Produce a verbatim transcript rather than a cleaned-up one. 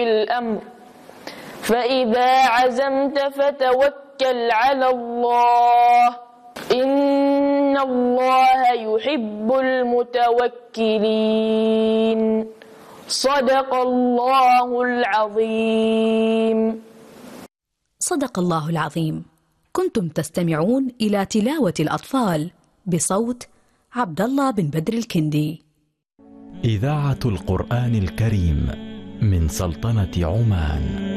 الأمر فإذا عزمت فتوكل على الله إن الله يحب المتوكلين. صدق الله العظيم. صدق الله العظيم. كنتم تستمعون إلى تلاوة الأطفال بصوت عبد الله بن بدر الكندي. إذاعة القرآن الكريم من سلطنة عمان.